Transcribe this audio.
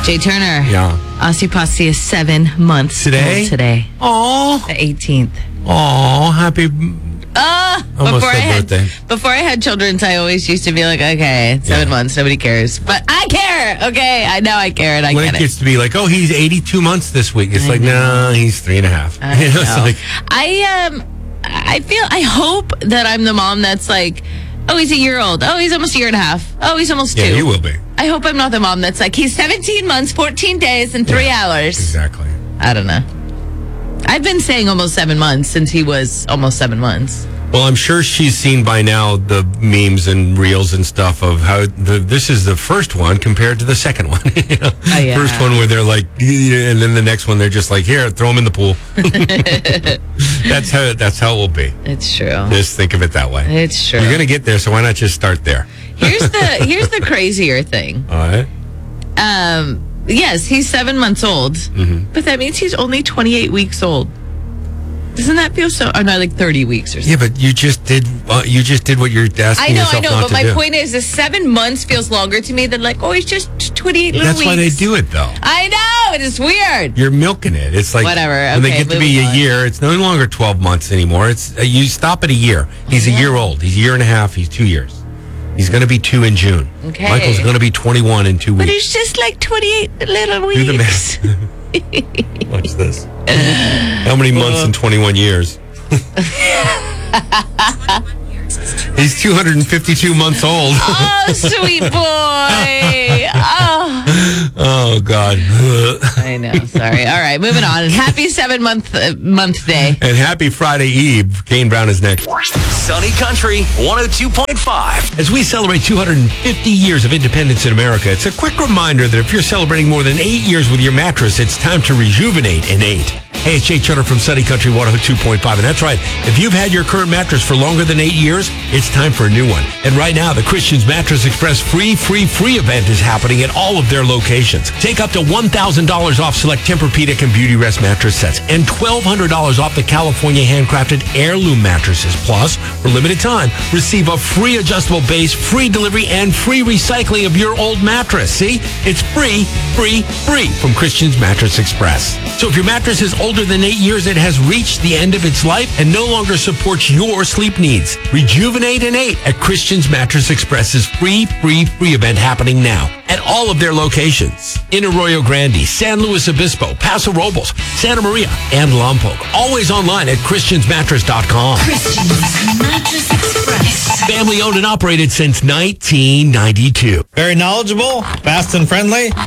Jay Turner. Yeah. Aussie Posse is 7 months Today? old today. Oh. The 18th. Oh, happy. Almost their birthday. Before I had children, I always used to be like, okay, 7 months, nobody cares. But I care, okay? I know I care, and I when get it gets to be like, oh, he's 82 months this week. It's like, no, he's 3.5. It's like, I hope that I'm the mom that's like, oh, he's a year old. Oh, he's almost a year and a half. Oh, he's almost 2. Yeah, you will be. I hope I'm not the mom that's like, he's 17 months, 14 days, and 3 hours. Exactly. I don't know. I've been saying almost 7 months since he was almost 7 months. Well, I'm sure she's seen by now the memes and reels and stuff of how this is the first one compared to the second one. Oh, yeah. First one where they're like, and then the next one they're just like, here, throw him in the pool. That's how it will be. It's true. Just think of it that way. It's true. You're going to get there, so why not just start there? Here's the crazier thing. All right. Yes, he's 7 months old, but that means he's only 28 weeks old. Doesn't that feel so? Oh no, like 30 weeks or something. Yeah, but you just did what you're asking yourself I know, not but to my do. point is, the 7 months feels longer to me than like, oh, he's just 28 little That's weeks. why they do it, though. I know, it is weird. You're milking it. It's like Whatever, when they okay, get to be a moving on. year, it's no longer 12 months anymore. It's you stop at a year. He's a year old. He's a year and a half. He's 2 years. He's going to be 2 in June. Okay. Michael's going to be 21 in 2 weeks. But it's just like 28 little weeks. Do the math. Watch this. How many months in 21 years? He's 252 months old. Oh, sweet boy. Oh, God. I know. Sorry. All right, moving on. Happy 7 month day. And happy Friday Eve. Kane Brown is next. Sunny Country 102.5. As we celebrate 250 years of independence in America, it's a quick reminder that if you're celebrating more than 8 years with your mattress, it's time to rejuvenate in 8. Hey, it's Jay Turner from Sunny Country 102.5. And that's right. If you've had your current mattress for longer than 8 years, it's time for a new one. And right now, the Christian's Mattress Express free event is happening at all of their locations. Take up to $1,000 off select Tempur-Pedic and Beauty Rest mattress sets and $1,200 off the California handcrafted heirloom mattresses. Plus, for limited time, receive a free adjustable base, free delivery, and free recycling of your old mattress. See? It's free from Christian's Mattress Express. So if your mattress is older than 8 years, it has reached the end of its life and no longer supports your sleep needs. Rejuvenate in 8 at Christian's Mattress Express's free event happening now at all of their locations. In Arroyo Grande, San Luis Obispo, Paso Robles, Santa Maria, and Lompoc. Always online at christiansmattress.com. Christian's Mattress Express. Family owned and operated since 1992. Very knowledgeable, fast and friendly.